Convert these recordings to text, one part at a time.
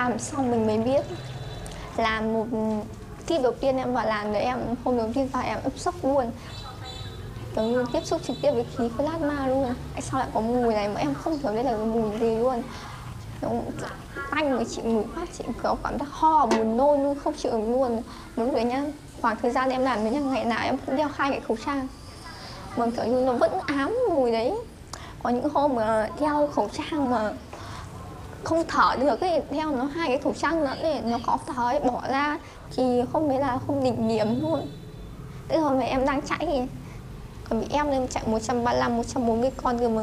làm xong mình mới biết. Làm một khi đầu tiên em vào làm thì hôm đầu tiên vào em sốc luôn, kiểu như tiếp xúc trực tiếp với khí plasma luôn. Tại sao lại có mùi này mà em không hiểu đây là cái mùi gì luôn. Tanh người chị ngửi phát chị có cảm giác ho buồn nôn luôn, không chịu được luôn. Một lúc đấy nhá, khoảng thời gian em làm với nhá, ngày nào em cũng đeo 2 cái khẩu trang mà kiểu như nó vẫn ám mùi đấy. Có những hôm mà đeo khẩu trang mà không thở được ấy, đeo nó 2 cái khẩu trang nữa để nó có thở ấy, bỏ ra thì không biết là không đỉnh điểm luôn. Thế hôm nay em đang chạy thì còn bị em lên chạy 135, 140 con cơ mà.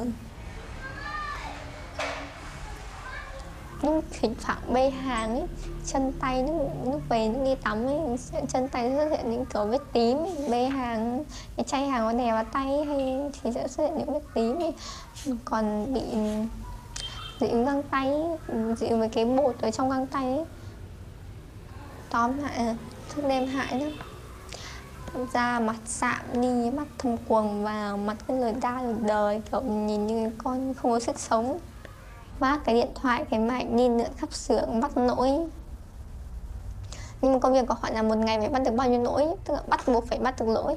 Lúc thỉnh thoảng bê hàng ấy, chân tay lúc về lúc đi tắm ấy, chân tay xuất hiện những kiểu vết tím ấy. Bê hàng, cái chai hàng nó đè vào tay hay thì sẽ xuất hiện những vết tím ấy. Còn bị dị ứng găng tay ấy, dị ứng với cái bột ở trong găng tay ấy. Tóm lại thức đêm hại lắm. Da mặt sạm đi, mắt thâm quầng và mặt cái lồi da lồi đời, kiểu nhìn như con không có sức sống. Vác cái điện thoại, cái máy đi lượn khắp xưởng bắt lỗi. Nhưng mà công việc của họ là một ngày phải bắt được bao nhiêu lỗi, tức là bắt buộc phải bắt được lỗi.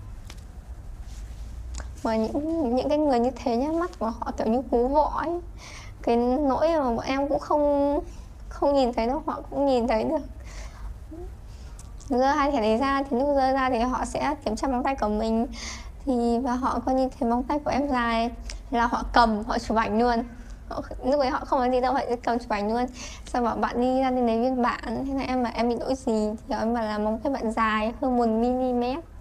Mà những cái người như thế nhá, mắt của họ kiểu như cú vọ ấy. Cái lỗi mà bọn em cũng không nhìn thấy đâu, họ cũng nhìn thấy được. Giơ 2 thẻ đấy ra thì lúc giơ ra thì họ sẽ kiểm tra móng tay của mình, và họ coi như thấy móng tay của em dài là họ cầm, họ chụp ảnh luôn. Lúc ấy họ không nói gì đâu, họ sẽ cầm chụp ảnh luôn. Sau bảo bạn đi ra đến lấy biên bản, thế là em bảo em bị lỗi gì thì em bảo là móng tay bạn dài hơn 1 mm.